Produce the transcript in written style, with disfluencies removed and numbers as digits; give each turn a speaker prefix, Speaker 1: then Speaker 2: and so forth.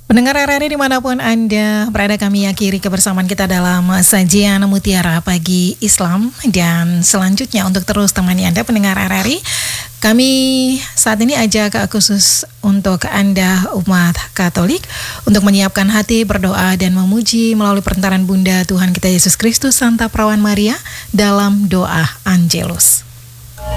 Speaker 1: Pendengar RRI dimanapun Anda berada, kami akhiri kebersamaan kita dalam sajian Mutiara Pagi Islam. Dan selanjutnya untuk terus temani Anda pendengar RRI, kami saat ini ajak khusus untuk Anda umat Katolik untuk menyiapkan hati berdoa dan memuji melalui perantaran Bunda Tuhan kita Yesus Kristus Santa Perawan Maria dalam doa Angelus.